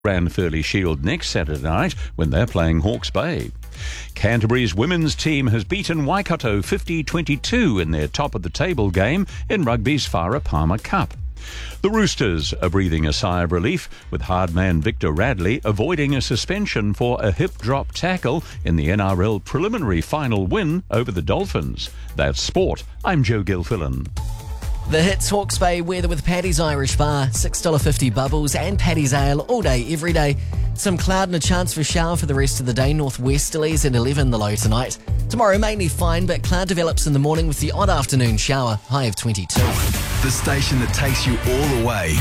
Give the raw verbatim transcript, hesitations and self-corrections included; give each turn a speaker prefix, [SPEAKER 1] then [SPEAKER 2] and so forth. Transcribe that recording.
[SPEAKER 1] Ranfurly Shield next Saturday night when they're playing Hawke's Bay. Canterbury's women's team has beaten Waikato fifty twenty-two in their top-of-the-table game in rugby's Farah Palmer Cup. The Roosters are breathing a sigh of relief, with hard man Victor Radley avoiding a suspension for a hip-drop tackle in the N R L preliminary final win over the Dolphins. That's sport. I'm Joe Gilfillan.
[SPEAKER 2] The hits Hawke's Bay weather with Paddy's Irish Bar, six dollars fifty bubbles and Paddy's Ale all day, every day. Some cloud and a chance for a shower for the rest of the day, northwesterlies at eleven the low tonight. Tomorrow mainly fine, but cloud develops in the morning with the odd afternoon shower, high of twenty-two.
[SPEAKER 3] The station that takes you all the way.